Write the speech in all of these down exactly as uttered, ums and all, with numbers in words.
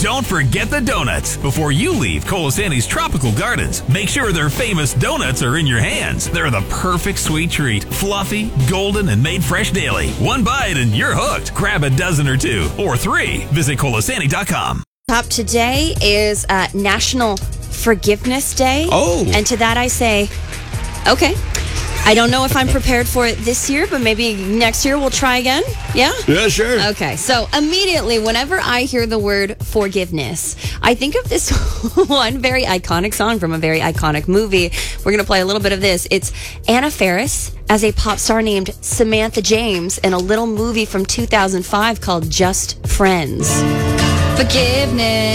Don't forget the donuts. Before you leave Colasanti's Tropical Gardens, make sure their famous donuts are in your hands. They're the perfect sweet treat. Fluffy, golden, and made fresh daily. One bite and you're hooked. Grab a dozen or two, or three. Visit Colasanti dot com. Top today is uh, National Forgiveness Day. Oh. And to that I say, okay. I don't know if I'm prepared for it this year, but maybe next year we'll try again. Yeah? Yeah, sure. Okay, so immediately, whenever I hear the word forgiveness, I think of this one very iconic song from a very iconic movie. We're going to play a little bit of this. It's Anna Faris as a pop star named Samantha James in a little movie from two thousand five called Just Friends. Forgiveness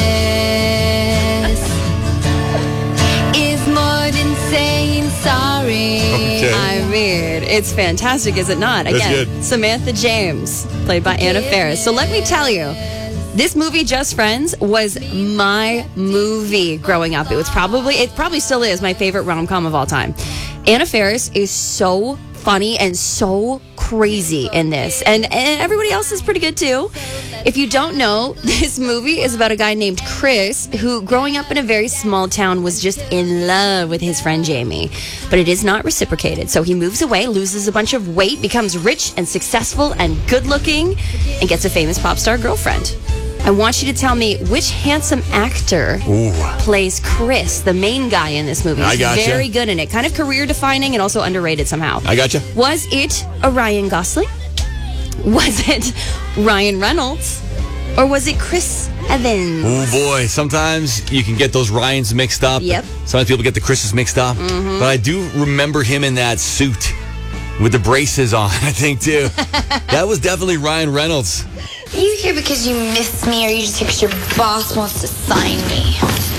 is more than saying sorry. Okay. I mean, it's fantastic, is it not? That's Again, good. Samantha James, played by Anna Faris. So let me tell you, this movie, Just Friends, was my movie growing up. It was probably, it probably still is my favorite rom-com of all time. Anna Faris is so funny and so crazy in this. And, and everybody else is pretty good too. If you don't know, this movie is about a guy named Chris who, growing up in a very small town, was just in love with his friend Jamie. But it is not reciprocated. So he moves away, loses a bunch of weight, becomes rich and successful and good looking, and gets a famous pop star girlfriend. I want you to tell me which handsome actor Ooh. plays Chris, the main guy in this movie. I He's gotcha. very good in it. Kind of career defining and also underrated somehow. I gotcha. Was it a Ryan Gosling? Was it Ryan Reynolds? Or was it Chris Evans? Oh boy, sometimes you can get those Ryans mixed up. Yep. Sometimes people get the Chris's mixed up. Mm-hmm. But I do remember him in that suit with the braces on, I think, too. That was definitely Ryan Reynolds. Are you here because you miss me, or are you just here because your boss wants to sign me?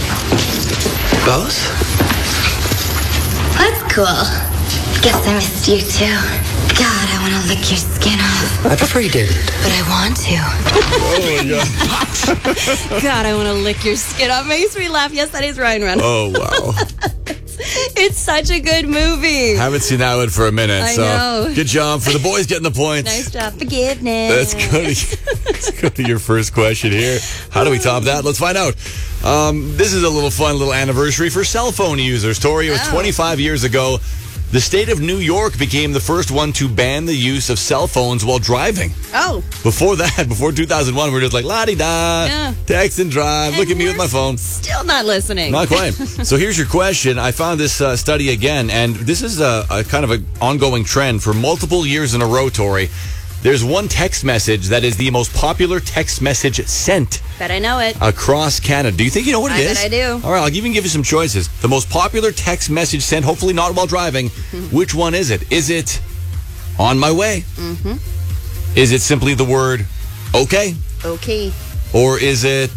Both? That's cool. Guess I missed you too. God, I want to lick your skin off. I prefer you didn't. But I want to. Oh, my God. God, I want to lick your skin off. Makes me laugh. Yes, that is Ryan Reynolds. Oh, wow. It's such a good movie. Haven't seen that one for a minute. I so know. Good job for the boys getting the points. Nice job. Forgiveness. Let's go, to, let's go to your first question here. How do we top that? Let's find out. Um, this is a little fun little anniversary for cell phone users. Tori, it was Oh. twenty-five years ago. The state of New York became the first one to ban the use of cell phones while driving. Oh. Before that, before two thousand one, we were just like, la-di-da, Yeah. text and drive, And look at me with we're my phone. Still not listening. Not quite. So here's your question. I found this uh, study again, and this is a, a kind of an ongoing trend for multiple years in a row, Tori. There's one text message that is the most popular text message sent Bet I know it. across Canada. Do you think you know what it I is? bet I do. All right, I'll even give you some choices. The most popular text message sent, hopefully not while driving. Which one is it? Is it on my way? Mm-hmm. Is it simply the word okay? Okay. Or is it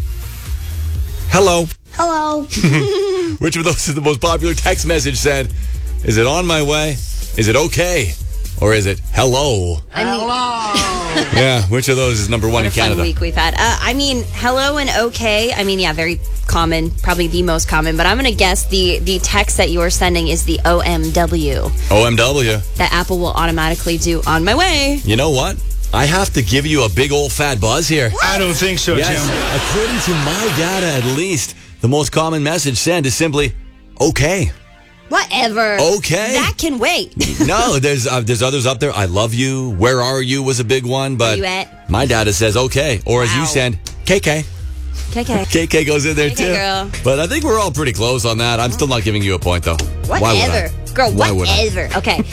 hello? Hello. Which of those is the most popular text message sent? Is it on my way? Is it okay? Or is it hello? I mean, Yeah, which of those is number one what a in fun Canada? week we've had. Uh, I mean, hello and okay. I mean, yeah, very common, probably the most common. But I'm going to guess the the text that you're sending is the O M W O M W. that Apple will automatically do on my way. You know what? I have to give you a big old fat buzz here. I don't think so, Yes, Tim. according to my data, at least, the most common message sent is simply okay. Whatever. Okay. That can wait. No, there's uh, there's others up there. I love you. Where are you was a big one, but you at? my data says okay. Or as you Wow. send, K K. K K. K K goes in there K K too. girl. But I think we're all pretty close on that. I'm still not giving you a point though. Why would I? Whatever. Girl, Why would I? whatever. Okay.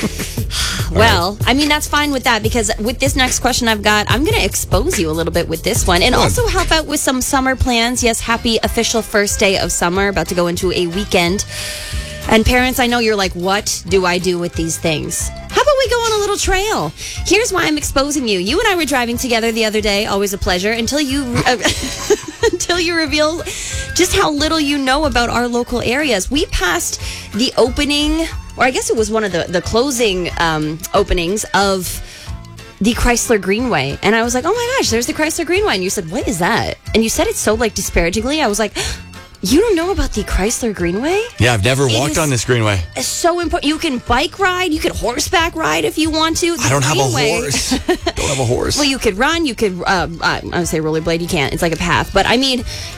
Well, I mean, that's fine with that because with this next question I've got, I'm going to expose you a little bit with this one and Good. also help out with some summer plans. Yes, happy official first day of summer, about to go into a weekend. And parents, I know you're like, what do I do with these things? How about we go on a little trail? Here's why I'm exposing you. You and I were driving together the other day, always a pleasure, until you uh, until you reveal just how little you know about our local areas. We passed the opening, or I guess it was one of the, the closing um, openings of the Chrysler Greenway. And I was like, oh my gosh, there's the Chrysler Greenway. And you said, what is that? And you said it so like disparagingly. I was like, you don't know about the Chrysler Greenway? Yeah, I've never It walked is- on this greenway. It's so important. You can bike ride. You can horseback ride if you want to. The I don't have a Greenway- horse. Don't have a horse. Well, you could run. You could, uh, I would say rollerblade. You can't. It's like a path. But I mean,